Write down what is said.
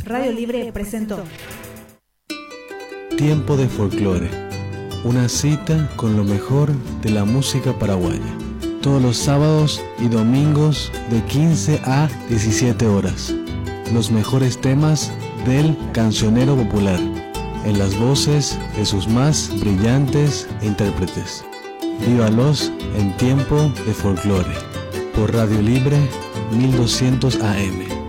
Radio Libre presentó Tiempo de Folclore, una cita con lo mejor de la música paraguaya. Todos los sábados y domingos de 15 a 17 horas. Los mejores temas del cancionero popular, en las voces de sus más brillantes intérpretes. Vívalos en Tiempo de Folclore, por Radio Libre 1200 AM.